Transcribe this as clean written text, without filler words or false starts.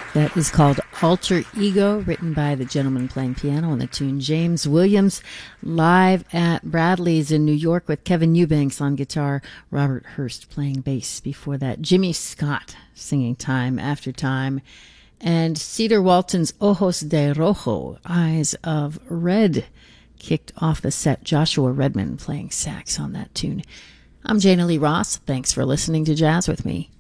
That is called Alter Ego, written by the gentleman playing piano on the tune James Williams, live at Bradley's in New York with Kevin Eubanks on guitar, Robert Hurst playing bass. Before that, Jimmy Scott singing Time After Time, and Cedar Walton's Ojos de Rojo, Eyes of Red, kicked off the set. Joshua Redman playing sax on that tune. I'm Jana Lee Ross. Thanks for listening to Jazz with Me.